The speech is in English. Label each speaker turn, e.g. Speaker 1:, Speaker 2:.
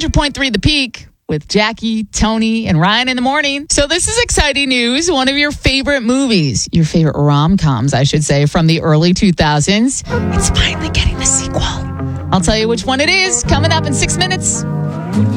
Speaker 1: 100.3 The Peak with Jackie, Tony, and Ryan in the morning. So this is exciting news. One of your favorite movies, your favorite rom-coms, I should say, from the early 2000s. It's finally getting a sequel. I'll tell you which one it is coming up in 6 minutes.